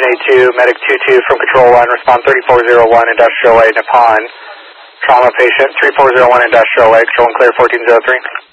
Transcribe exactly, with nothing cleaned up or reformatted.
A two, Medic two two from Control one, respond thirty-four oh one, Industrial Way, Nippon. Trauma patient, three four zero one, Industrial Way, Control one clear, fourteen oh three.